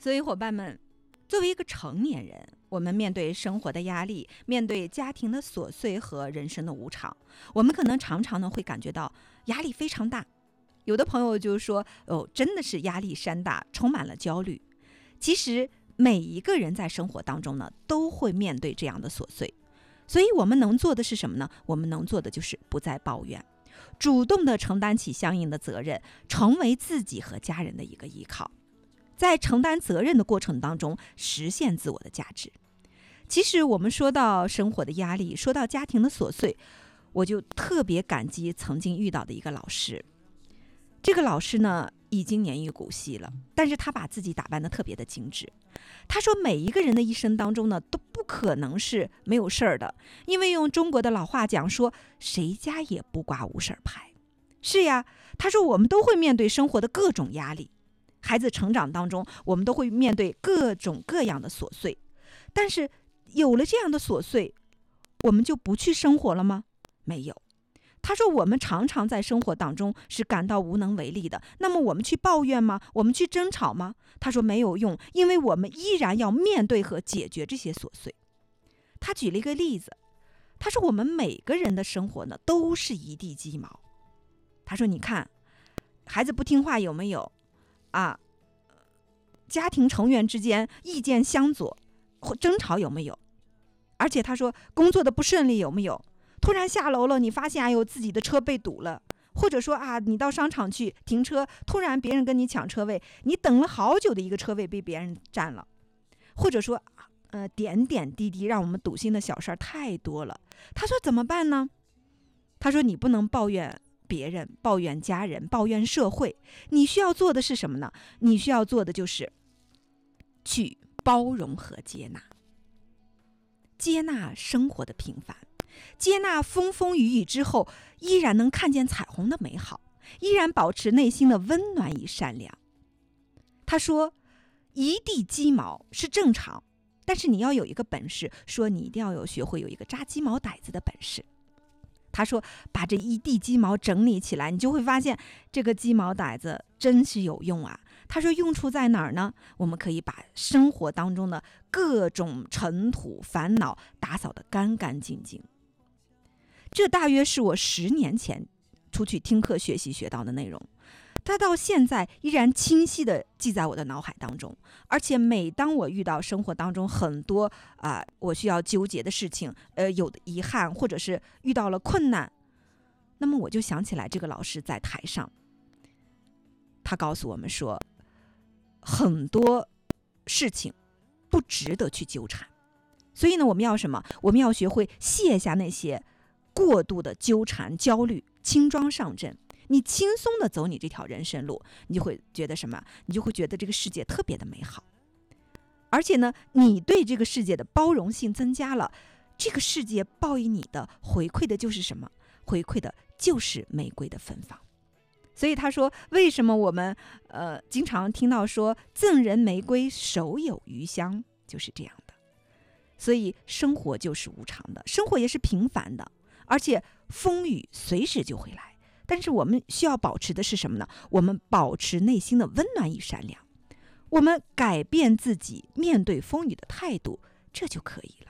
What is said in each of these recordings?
所以伙伴们，作为一个成年人，我们面对生活的压力，面对家庭的琐碎和人生的无常，我们可能常常呢会感觉到压力非常大。有的朋友就说真的是压力山大，充满了焦虑。其实每一个人在生活当中呢都会面对这样的琐碎，所以我们能做的是什么呢？我们能做的就是不再抱怨，主动的承担起相应的责任，成为自己和家人的一个依靠，在承担责任的过程当中实现自我的价值。其实我们说到生活的压力，说到家庭的琐碎，我就特别感激曾经遇到的一个老师。这个老师呢已经年逾古稀了，但是他把自己打扮得特别的精致。他说每一个人的一生当中呢都不可能是没有事儿的，因为用中国的老话讲说，谁家也不挂无事儿牌。是呀，他说我们都会面对生活的各种压力，孩子成长当中我们都会面对各种各样的琐碎，但是有了这样的琐碎，我们就不去生活了吗？没有。他说我们常常在生活当中是感到无能为力的，那么我们去抱怨吗？我们去争吵吗？他说没有用，因为我们依然要面对和解决这些琐碎。他举了一个例子，他说我们每个人的生活呢都是一地鸡毛。他说你看孩子不听话有没有啊？家庭成员之间意见相左争吵有没有？而且他说工作的不顺利有没有？突然下楼了，你发现自己的车被堵了，或者说你到商场去停车，突然别人跟你抢车位，你等了好久的一个车位被别人占了，或者说点点滴滴让我们堵心的小事太多了。他说怎么办呢？他说你不能抱怨别人，抱怨家人，抱怨社会，你需要做的是什么呢？你需要做的就是去包容和接纳，接纳生活的平凡，接纳风风雨雨之后依然能看见彩虹的美好，依然保持内心的温暖与善良。他说一地鸡毛是正常，但是你要有一个本事，说你一定要学会有一个扎鸡毛掸子的本事。他说把这一地鸡毛整理起来，你就会发现这个鸡毛掸子真是有用啊。他说用处在哪儿呢？我们可以把生活当中的各种尘土烦恼打扫得干干净净。这大约是我10年前出去听课学习学到的内容，它到现在依然清晰地记在我的脑海当中。而且每当我遇到生活当中很多我需要纠结的事情，有的遗憾，或者是遇到了困难，那么我就想起来这个老师在台上，他告诉我们说很多事情不值得去纠缠。所以呢，我们要什么？我们要学会卸下那些过度的纠缠焦虑，轻装上阵，你轻松的走你这条人生路，你就会觉得什么？你就会觉得这个世界特别的美好。而且呢，你对这个世界的包容性增加了，这个世界报以你的回馈的就是什么？回馈的就是玫瑰的芬芳。所以他说为什么我们经常听到说赠人玫瑰手有余香，就是这样的。所以生活就是无常的，生活也是平凡的，而且风雨随时就会来，但是我们需要保持的是什么呢？我们保持内心的温暖与善良，我们改变自己面对风雨的态度，这就可以了。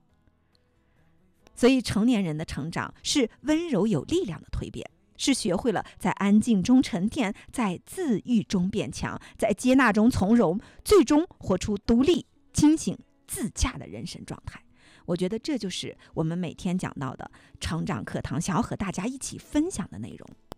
所以成年人的成长是温柔有力量的蜕变，是学会了在安静中沉淀，在自愈中变强，在接纳中从容，最终活出独立、清醒、自洽的人生状态。我觉得这就是我们每天讲到的成长课堂想要和大家一起分享的内容。